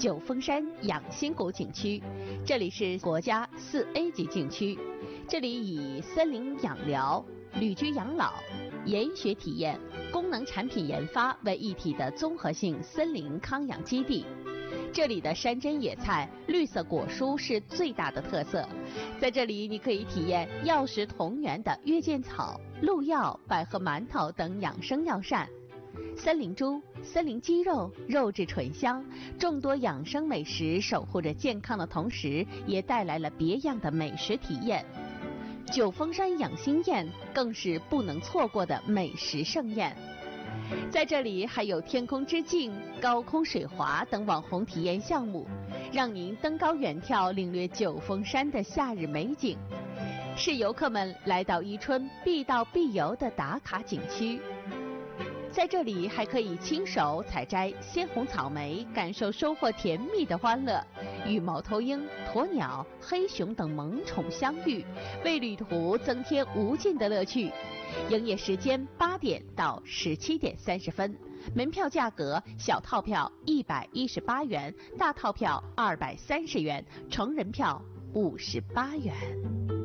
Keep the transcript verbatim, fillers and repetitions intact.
九峰山养心谷景区，这里是国家四 A 级景区，这里以森林养疗、旅居养老、研学体验、功能产品研发为一体的综合性森林康养基地。这里的山珍野菜、绿色果蔬是最大的特色。在这里，你可以体验药食同源的月见草、鹿药、百合馒头等养生药膳。森林猪、森林鸡肉，肉质醇香，众多养生美食守护着健康的同时，也带来了别样的美食体验。九峰山养心宴更是不能错过的美食盛宴。在这里还有天空之镜、高空水滑等网红体验项目，让您登高远眺，领略九峰山的夏日美景，是游客们来到伊春必到必游的打卡景区。在这里还可以亲手采摘鲜红草莓，感受收获甜蜜的欢乐，与猫头鹰、鸵鸟、黑熊等萌宠相遇，为旅途增添无尽的乐趣。营业时间八点到十七点三十分，门票价格小套票一百一十八元，大套票二百三十元，成人票五十八元。